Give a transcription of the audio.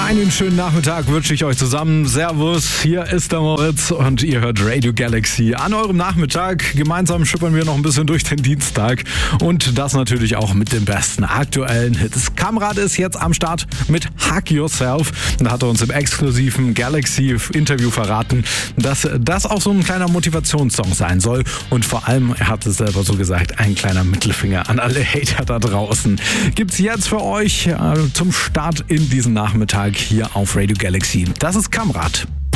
Einen schönen Nachmittag wünsche ich euch zusammen. Servus, hier ist der Moritz und ihr hört Radio Galaxy. An eurem Nachmittag gemeinsam schippern wir noch ein bisschen durch den Dienstag und das natürlich auch mit den besten aktuellen Hits. Kamrat ist jetzt am Start mit Hug Yourself. Da hat er uns im exklusiven Galaxy-Interview verraten, dass das auch so ein kleiner Motivationssong sein soll und vor allem, er hat es selber so gesagt, ein kleiner Mittelfinger an alle Hater da draußen. Gibt's jetzt für euch zum Start in diesen Nachmittag hier auf Radio Galaxy. Das ist Kamrat.